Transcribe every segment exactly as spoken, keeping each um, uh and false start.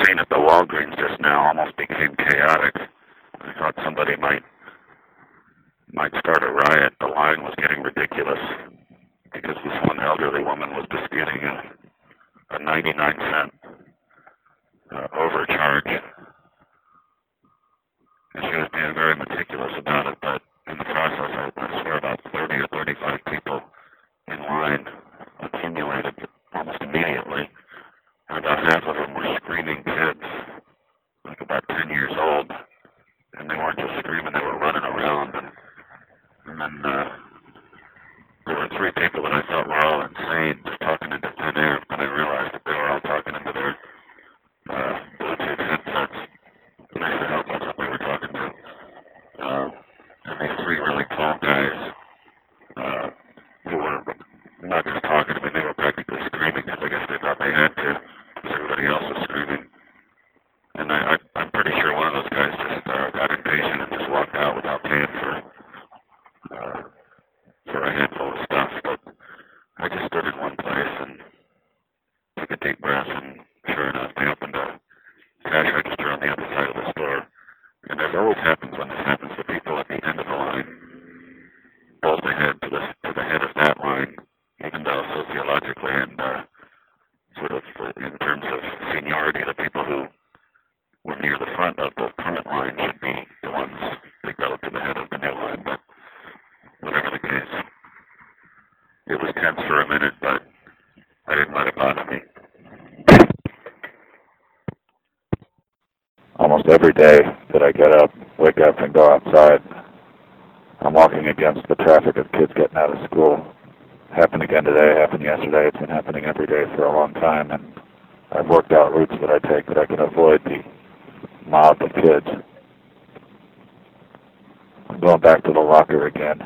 scene at the Walgreens just now almost became chaotic. I thought somebody might might start a riot. The line was getting ridiculous because this one elderly woman was disputing a, a ninety-nine cent uh, overcharge. And she was being very meticulous about it, but in the process, I, I swear about thirty or thirty-five people in line accumulated almost immediately. And about half of them were screaming kids, like about ten years old. And they weren't just screaming, they were running around. And, and then uh, there were three people that I thought were all insane, just talking into thin air, but I realized that they were all talking into their uh, Bluetooth headsets. And I said, oh, that's what they were talking to. Uh, and these three really tall guys uh, who were not just talking to me, they were practically screaming because I guess they thought they had to, because everybody else was screaming. And I, I, I'm pretty sure one of those guys just uh, got impatient and just walked out without paying for uh, for a handful of stuff. But I just stood in one place and took a deep breath, and sure enough, they opened a cash register on the other side of the store. And as always happens when this happens, the people at the end of the line bolt ahead to the to the head of that line, even though sociologically and uh, sort of uh, in terms of seniority, the people who were near the front of the current line should be the ones that go to the head of the new line. But whatever the case, it was tense for a minute, but I didn't let it bother me. Almost every day that I get up, wake up, and go outside, I'm walking against the traffic of kids getting out of school. Happened again today, happened yesterday. It's been happening every day for a long time, and I've worked out routes that I take that I can avoid the mob of kids. I'm going back to the locker again.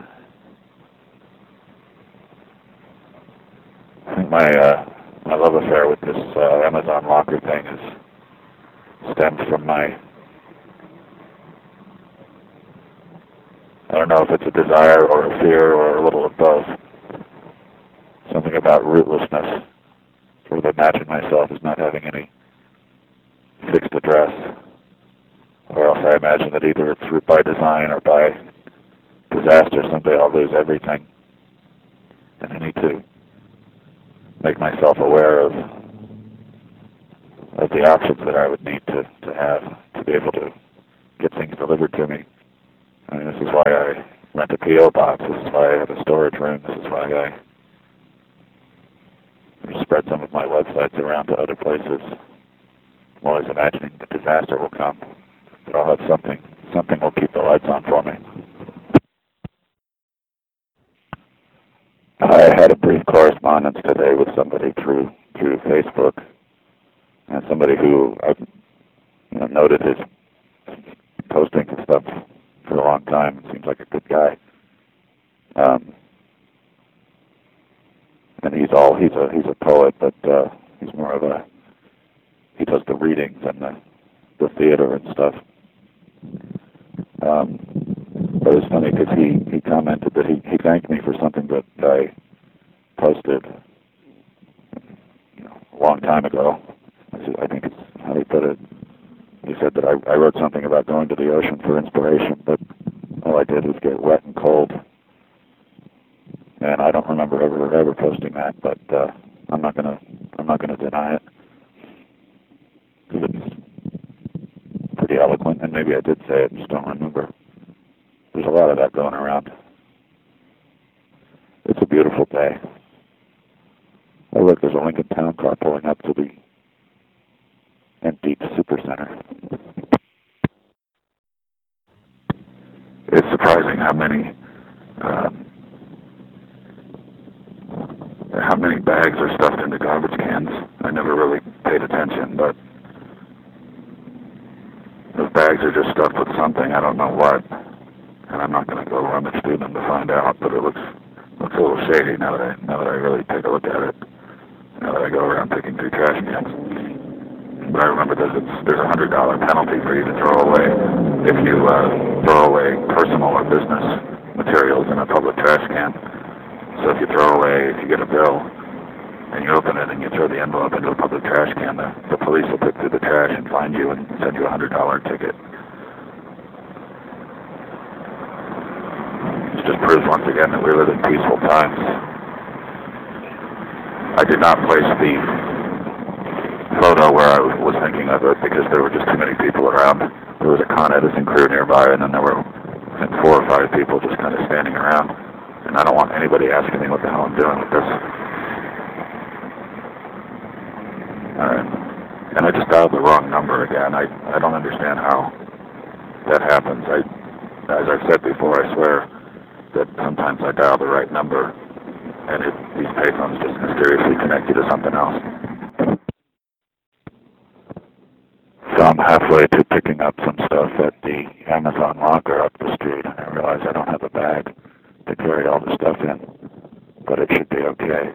I think my uh, my love affair with this uh, Amazon locker thing is stemmed from my, I don't know if it's a desire or a fear or a little of both. Something about rootlessness. Sort of imagine myself as not having any fixed address. Or else I imagine that either it's by design or by disaster, someday I'll lose everything. And I need to make myself aware of of the options that I would need to, to have to be able to get things delivered to me. I mean, this is why I rent a P O box. This is why I have a storage room. This is why I spread some of my websites around to other places. I'm always imagining the disaster will come, but I'll have something. Something will keep the lights on for me. I had a brief correspondence today with somebody through through Facebook, and somebody who I've you know, noted his postings and stuff for a long time. It seems like a good guy. Um, and he's all he's a he's a poet, but uh, he's more of a he does the readings and the the theater and stuff. Um, but it's funny because he, he commented that he, he thanked me for something that I posted you know, a long time ago. I think it's how he put it. He said that I, I wrote something about going to the ocean for inspiration, but all I did was get wet and cold. And I don't remember ever ever posting that, but uh, I'm not gonna I'm not gonna deny it. It's pretty eloquent, and maybe I did say it, just don't remember. There's a lot of that going around. It's a beautiful day. Oh look, there's a Lincoln Town car pulling up to the empty Supercenter. It's surprising how many um, how many bags are stuffed into garbage cans. I never really paid attention, but those bags are just stuffed with something, I don't know what, and I'm not going to go rummage through them to find out, but it looks looks a little shady now that I, now that I really take a look at it, now that I go around picking through trash cans. But I remember there's a, there's a one hundred dollar penalty for you to throw away if you uh, throw away personal or business materials in a public trash can. So if you throw away, if you get a bill and you open it and you throw the envelope into a public trash can, the, the police will pick through the trash and find you and send you a one hundred dollar ticket. It just proves once again that we live in peaceful times. I did not place the photo where I was thinking of it because there were just too many people around. There was a Con Edison crew nearby, and then there were I think, four or five people just kind of standing around. And I don't want anybody asking me what the hell I'm doing with this. Alright. And I just dialed the wrong number again. I, I don't understand how that happens. I, as I've said before, I swear that sometimes I dial the right number and it, these payphones just mysteriously connect you to something else. So I'm halfway to picking up some stuff at the Amazon locker up the street, and I realize I don't have a bag to carry all the stuff in, but it should be okay.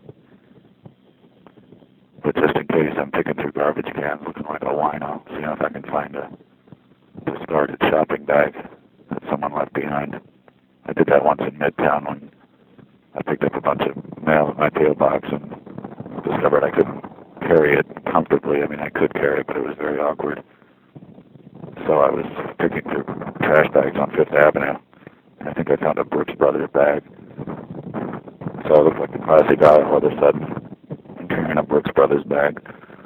But just in case, I'm picking through garbage cans looking like a wino, seeing if I can find a discarded shopping bag that someone left behind. I did that once in Midtown when I picked up a bunch of mail in my P O box and discovered I couldn't carry it comfortably. I mean, I could carry it, but it was very awkward. So I was picking through trash bags on Fifth Avenue, and I think I found a Brooks Brothers bag. So I looked like the classy guy all of a sudden. I'm carrying a Brooks Brothers bag.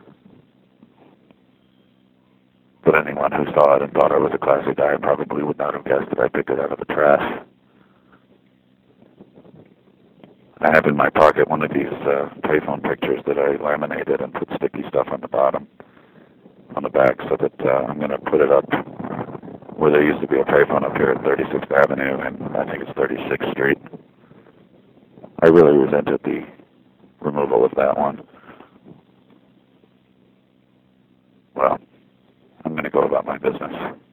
But anyone who saw it and thought I was a classy guy probably would not have guessed that I picked it out of the trash. I have in my pocket one of these uh, payphone pictures that I laminated and put sticky stuff on the bottom, on the back, so that uh, I'm going to put it up where there used to be a payphone up here at thirty-sixth Avenue, and I think it's thirty-sixth Street. I really resented the removal of that one. Well, I'm going to go about my business.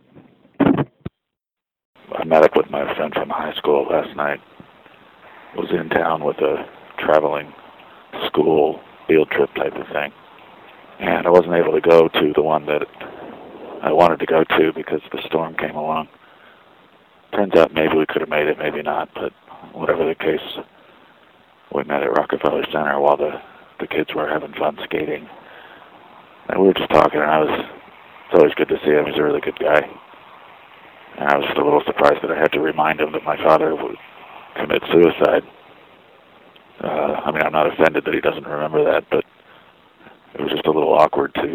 I met up with my friend from high school last night. Was in town with a traveling school field trip type of thing. And I wasn't able to go to the one that I wanted to go to because the storm came along. Turns out maybe we could have made it, maybe not, but whatever the case, we met at Rockefeller Center while the, the kids were having fun skating. And we were just talking, and I was, it's always good to see him. He's a really good guy. And I was just a little surprised that I had to remind him that my father would commit suicide. Uh, I mean, I'm not offended that he doesn't remember that, but it was just a little awkward to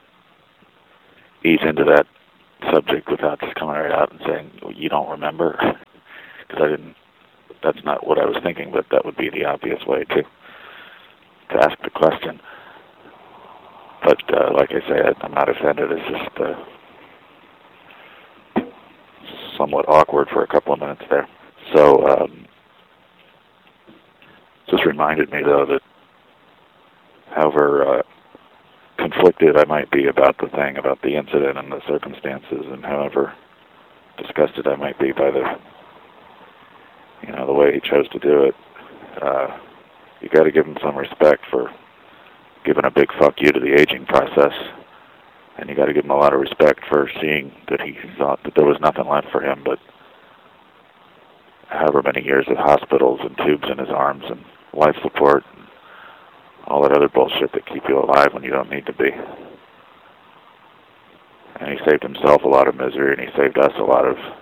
ease into that subject without just coming right out and saying, well, you don't remember? Because I didn't, that's not what I was thinking, but that would be the obvious way to to ask the question. But uh, like I say, I'm not offended. It's just uh, somewhat awkward for a couple of minutes there. So, um, just reminded me, though, that however uh, conflicted I might be about the thing, about the incident and the circumstances, and however disgusted I might be by the, you know, the way he chose to do it, uh, you got to give him some respect for giving a big fuck you to the aging process, and you got to give him a lot of respect for seeing that he thought that there was nothing left for him but however many years of hospitals and tubes in his arms and life support and all that other bullshit that keep you alive when you don't need to be. And he saved himself a lot of misery, and he saved us a lot of